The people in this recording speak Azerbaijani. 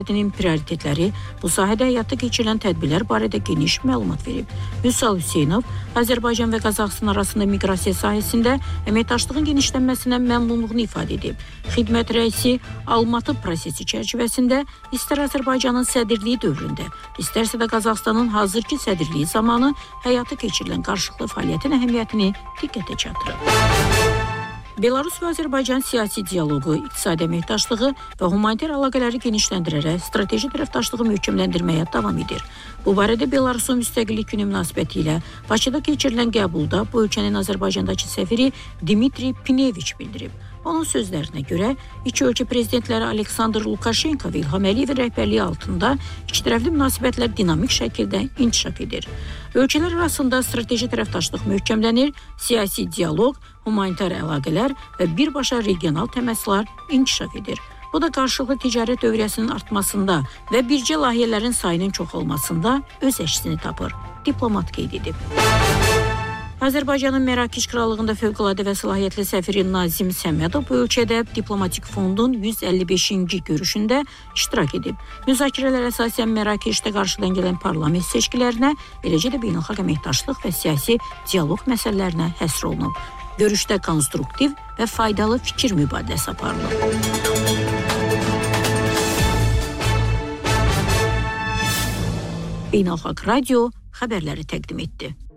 prioritetləri, bu sahədə həyata keçirilən tədbirlər barədə geniş məlumat verib. Vüsal Hüseynov Azərbaycan və Qazaxıstan arasında miqrasiya sahəsində əməkdaşlığın genişlənməsindən məmnunluğunu ifadə edib. Xidmət rəisi Almatı prosesi çərçivəsində istər Azərbaycanın sədrliyi dövründə, istərsə də Qazaxıstanın hazırki sədrliyi zamanı həyata keçirilən qarşılıqlı fəaliyyətin əhəmiyyətini diqqətə çatdırıb. Belarus və Azərbaycan siyasi dialoqu, iqtisadi əməkdaşlığı və humanitar əlaqələri genişləndirərək strateji tərəfdaşlığı möhkəmləndirməyə davam edir. Bu barədə Belarusun müstəqillik günü münasibətilə Bakıda keçirilən qəbulda bu ölkənin Azərbaycandakı səfiri Dmitri Pineviç bildirib. Onun sözlərinə görə, iki ölkə prezidentləri Aleksandr Lukashenko və İlham Əliyevin rəhbərliyi altında ikitərəfli münasibətlər dinamik şəkildə inkişaf edir. Ölkələr arasında strateji tərəfdaşlıq möhkəmlənir, siyasi dialoq, humanitar əlaqələr və birbaşa regional təmaslar inkişaf edir. Bu da qarşılıqlı ticarət dövriyyəsinin artmasında və bircə layihələrin sayının çoxalmasında öz əksini tapır, diplomat qeyd edib. Azərbaycanın Mərakeş Krallığında fövqəladə və səlahiyyətli səfiri Nazim Səmədov bu ölkədə diplomatik fondun 155-ci görüşündə iştirak edib. Müzakirələr əsasən Mərakeşdə qarşıdan gələn parlament seçkilərinə, eləcə də beynəlxalq əməkdaşlıq və siyasi dialoq məsələlərinə həsr olunub. Görüşdə konstruktiv və faydalı fikir mübadiləsi aparılıb. Beynəlxalq Radio xəbərləri təqdim etdi.